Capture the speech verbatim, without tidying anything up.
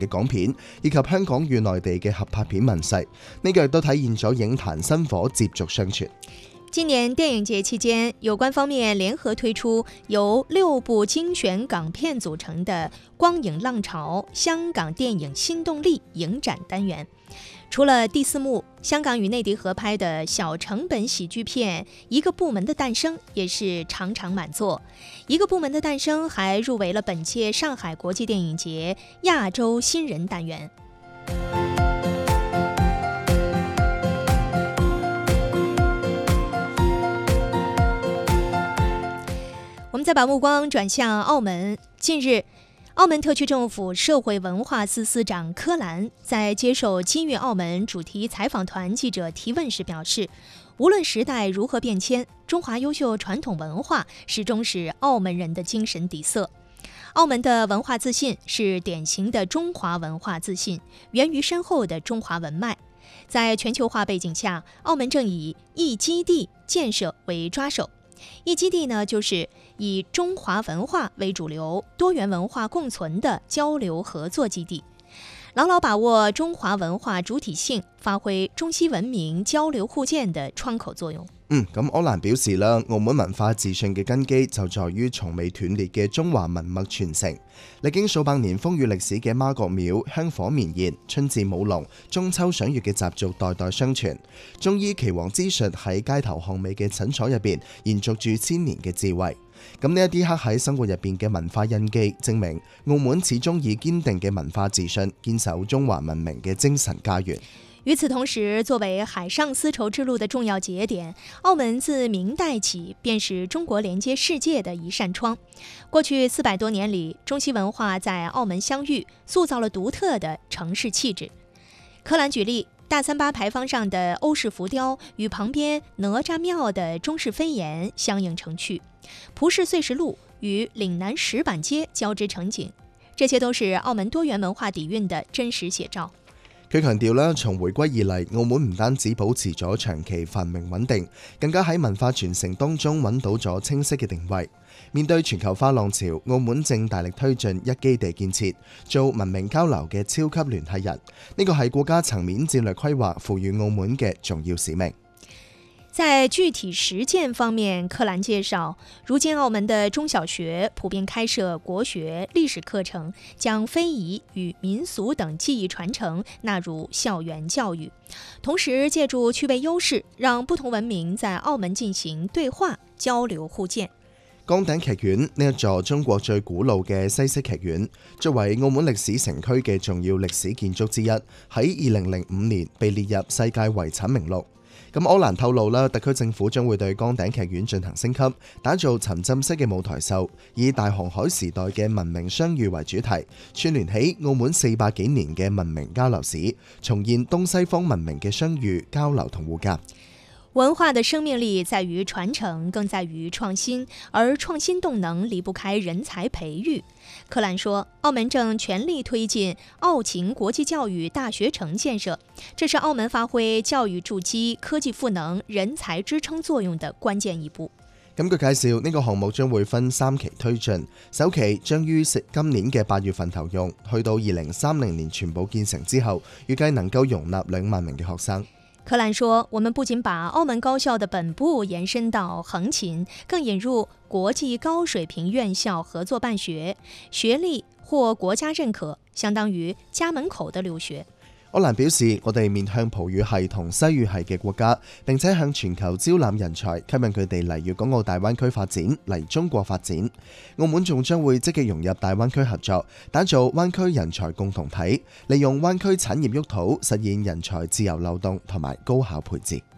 嘅港片，以及香港與內地嘅合拍片問世。呢個亦都體現咗影壇薪火接續相傳。 今年電影節期間，有關方面聯合推出由六部精選港片組成的光影浪潮香港電影新動力影展單元。除了第四幕香港與內地合拍的小成本喜劇片《一個部門的誕生》也是場場滿座，《一個部門的誕生》還入圍了本屆上海國際電影節亞洲新人單元。我們再把目光轉向澳門。近日，澳門特區政府社會文化司司長柯蘭在接受今日澳門主題採訪團記者提問時表示，無論時代如何變遷，中華優秀傳統文化始終是澳門人的精神底色。澳門的文化自信是典型的中華文化自信，源於深厚的中華文脈。在全球化背景下，澳門正以一基地建設為抓手。一基地呢，就是以中華文化為主流、多元文化共存的交流合作基地，牢牢把握中華文化主體性，發揮中西文明交流互鑑的窗口作用。 嗯，咁柯蘭表示啦，澳門文化自信嘅根基就在於從未斷裂嘅中華文脈傳承。歷經數百年風雨歷史嘅媽閣廟香火綿延，春至舞龍、中秋賞月嘅習俗代代相傳。中醫岐黃之術喺街頭巷尾嘅診所入邊延續住千年嘅智慧。咁呢一啲刻喺生活入邊嘅文化印記，證明澳門始終以堅定嘅文化自信，堅守中華文明嘅精神家園。 與此同時，作為海上絲綢之路的重要節點，澳門自明代起便是中國連接世界的一扇窗。過去四百多年裡，中西文化在澳門相遇，塑造了獨特的城市氣質。柯蘭舉例，大三巴牌坊上的歐式浮雕與旁邊哪吒廟的中式飛檐相映成趣，葡式碎石路與嶺南石板街交織成景，這些都是澳門多元文化底蘊的真實寫照。 佢強調啦，從回歸以嚟，澳門唔單止保持咗長期繁榮穩定，更加喺文化傳承當中揾到咗清晰嘅定位。面對全球化浪潮，澳門正大力推進一基地建設，做文明交流嘅超級聯繫人。呢個係國家層面戰略規劃賦予澳門嘅重要使命。 在具體實踐方面，柯蘭介紹，如今澳門的中小學普遍開設國學、歷史課程，將非遺與民俗等技藝傳承納入校園教育，同時借助區位優勢，讓不同文明在澳門進行對話、交流互鑑。 崗頂劇院呢一座中國最古老嘅西式劇院，作為澳門歷史城區嘅重要歷史建築之一，喺二零零五年被列入世界遺產名錄。咁柯蘭透露啦，特區政府將會對崗頂劇院進行升級，打造沉浸式嘅舞台秀，以大航海時代嘅文明相遇為主題，串聯起澳門四百幾年嘅文明交流史，重現東西方文明嘅相遇、交流同互鑑。 文化的生命力在於傳承，更在於創新，而創新動能離不開人才培育。柯蘭說，澳門正全力推進澳勤國際教育大學城建設，這是澳門發揮教育築基、科技賦能、人才支撐作用的關鍵一步。 咁佢介紹呢個項目將會分三期推進，首期將於今年嘅八月份投用，去到二零三零年全部建成之後，預計能夠容納兩萬名嘅學生。 柯蘭說，我們不僅把澳門高校的本部延伸到橫琴，更引入國際高水平院校合作辦學，學歷獲國家認可，相當於家門口的留學。 柯蘭表示，我哋面向葡語系同西語系嘅國家，並且向全球招攬人才，吸引佢哋嚟粵港澳大灣區發展，嚟中國發展。澳門仲將會積極融入大灣區合作，打造灣區人才共同體，利用灣區產業沃土，實現人才自由流動同埋高效配置。